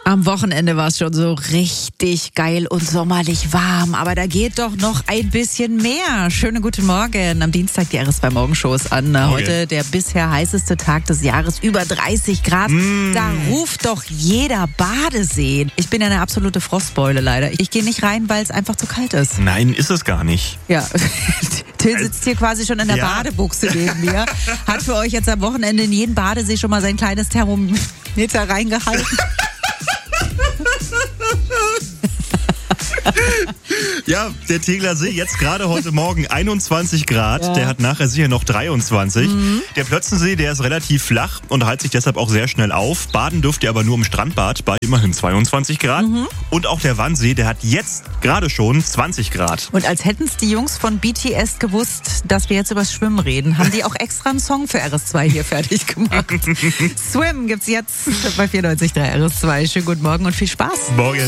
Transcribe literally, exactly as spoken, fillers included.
Am Wochenende war es schon so richtig geil und sommerlich warm, aber da geht doch noch ein bisschen mehr. Schönen guten Morgen. Am Dienstag die R S zwei Morgenshows an. Okay. Heute der bisher heißeste Tag des Jahres, über dreißig Grad. Mm. Da ruft doch jeder Badesee. Ich bin ja eine absolute Frostbeule leider. Ich gehe nicht rein, weil es einfach zu kalt ist. Nein, ist es gar nicht. Ja, Till sitzt hier quasi schon in der Ja. Badebuchse neben mir. Hat für euch jetzt am Wochenende in jeden Badesee schon mal sein kleines Thermometer reingehalten. Ja, der Tegeler See jetzt gerade heute Morgen einundzwanzig Grad. Ja. Der hat nachher sicher noch dreiundzwanzig. Mhm. Der Plötzensee, der ist relativ flach und heizt sich deshalb auch sehr schnell auf. Baden dürft ihr aber nur im Strandbad bei immerhin zweiundzwanzig Grad. Mhm. Und auch der Wannsee, der hat jetzt gerade schon zwanzig Grad. Und als hätten es die Jungs von B T S gewusst, dass wir jetzt über Schwimmen reden, haben die auch extra einen Song für R S zwei hier fertig gemacht. Swim gibt's jetzt bei vierundneunzig Komma drei R S zwei. Schönen guten Morgen und viel Spaß. Morgen.